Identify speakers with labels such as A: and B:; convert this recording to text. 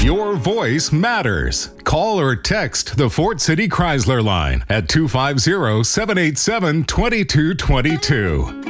A: Your voice matters. Call or text the Fort City Chrysler line at 250-787-2222.